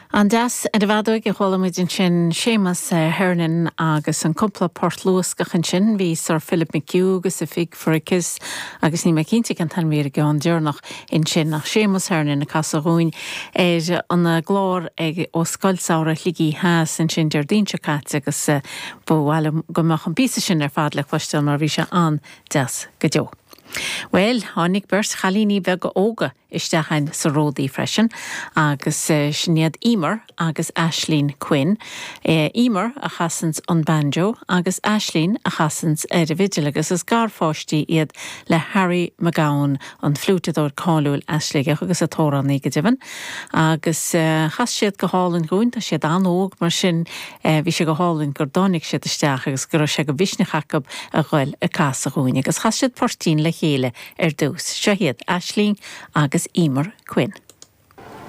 An deas a bhadóig I cholamid sin Seamus Hernan agus an cumpla Port Louis gachan sin hí Sir Philip McHugh agus a fig Fricus agus ní McKinsey an tan mé gan dearnach in sin nach Seamus Hernan na Casa Rúin an glór ag ó scoilsára ligí háas in sin deardínse cat agus bhile gomach an písa sin fad le chluistil mar bhí se an deas go deo. Well, hánig bers chalíní bheith go óga isteachain sa ródaí freisin agus siniad Emer agus Aisling Quinn. Emer a chasans an banjo agus Aisling a chasans a vigil agus is garfáistí iad le Harry McGowan an flútadór cáúil Aisling agus a tóran í go divan agus chas siad go hálinn gún a siad anóg mar sin bhí sé go hálinn gur dánig siad isteach agus gur sé go bhisne chacab a ghail a casa gúin agus chas siad portín le chéile dús. Seo hiad Aisling agus Emer Quinn.